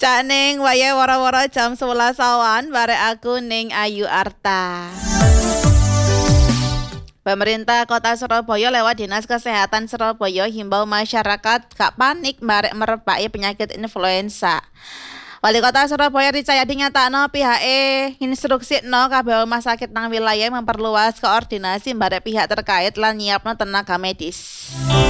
Cak ning waya wara-wara jam 11 awan barek aku ning Ayu Arta. Pemerintah Kota Surabaya lewat Dinas Kesehatan Surabaya himbau masyarakat gak panik barek merebaki penyakit influenza. Wali Kota Surabaya Ricayadi nyatakno pihake instruksikno kabeh rumah sakit nang wilayah memperluas koordinasi barek pihak terkait lan nyiapno tenaga medis.